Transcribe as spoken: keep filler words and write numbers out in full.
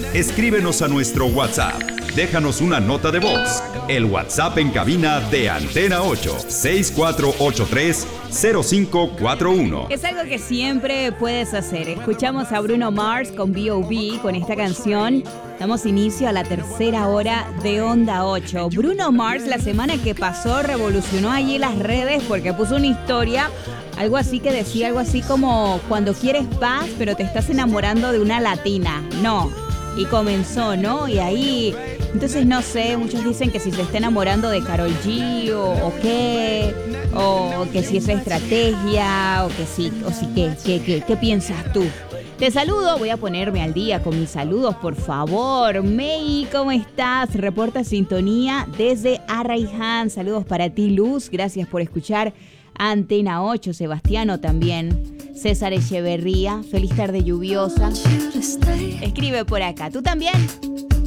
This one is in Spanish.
Escríbenos a nuestro WhatsApp. Déjanos una nota de voz. El WhatsApp en cabina de Antena ocho, seis cuatro ocho tres, cero cinco cuatro uno. Es algo que siempre puedes hacer. Escuchamos a Bruno Mars con B O B con esta canción. Damos inicio a la tercera hora de Onda ocho. Bruno Mars la semana que pasó revolucionó allí las redes porque puso una historia, algo así que decía algo así como cuando quieres paz pero te estás enamorando de una latina. No. Y comenzó, ¿no? Y ahí, entonces no sé, muchos dicen que si se está enamorando de Karol G o, o qué, o que si es estrategia, o que sí, o sí, ¿qué, qué, qué, qué piensas tú? Te saludo, voy a ponerme al día con mis saludos, por favor. May, ¿cómo estás? Reporta sintonía desde Arraiján. Saludos para ti, Luz. Gracias por escuchar Antena ocho. Sebastiano también. César Echeverría, feliz tarde lluviosa. Escribe por acá. ¿Tú también?